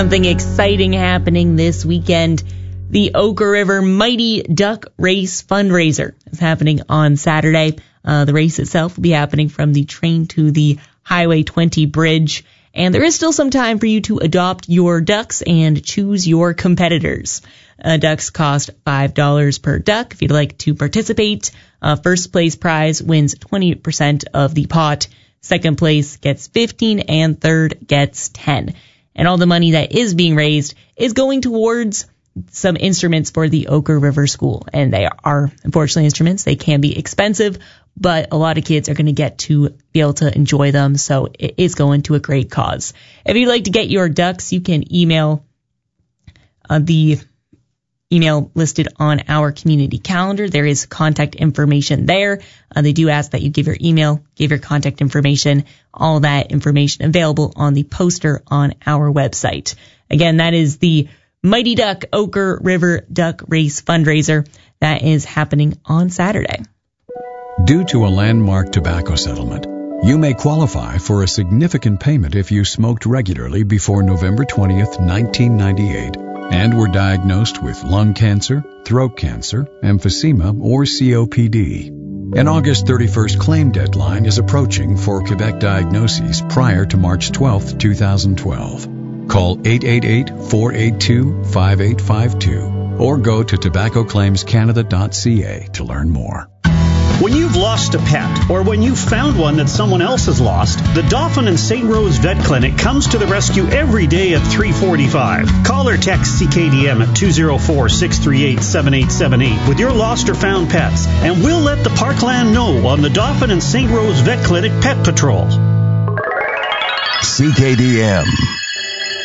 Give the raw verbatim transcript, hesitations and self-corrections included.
Something exciting happening this weekend. The Oka River Mighty Duck Race fundraiser is happening on Saturday. Uh, the race itself will be happening from the train to the Highway twenty bridge. And there is still some time for you to adopt your ducks and choose your competitors. Uh, ducks cost five dollars per duck if you'd like to participate. Uh, first place prize wins twenty percent of the pot. Second place gets fifteen and third gets ten. And all the money that is being raised is going towards some instruments for the Oka River School. And they are, unfortunately, instruments. They can be expensive, but a lot of kids are going to get to be able to enjoy them. So it is going to a great cause. If you'd like to get your ducks, you can email uh, the email listed on our community calendar. There is contact information there. Uh, they do ask that you give your email, give your contact information, all that information available on the poster on our website. Again, that is the Mighty Duck Oka River Duck Race fundraiser that is happening on Saturday. Due to a landmark tobacco settlement, you may qualify for a significant payment if you smoked regularly before November twentieth, nineteen ninety-eight, and were diagnosed with lung cancer, throat cancer, emphysema, or C O P D. An August thirty-first claim deadline is approaching for Quebec diagnoses prior to March twelfth, twenty twelve. Call eight eight eight, four eight two, five eight five two or go to tobacco claims canada dot c a to learn more. When you've lost a pet, or when you've found one that someone else has lost, the Dauphin and Saint Rose Vet Clinic comes to the rescue every day at three forty-five. Call or text C K D M at two oh four, six three eight, seven eight seven eight with your lost or found pets, and we'll let the Parkland know on the Dauphin and Saint Rose Vet Clinic Pet Patrol. C K D M.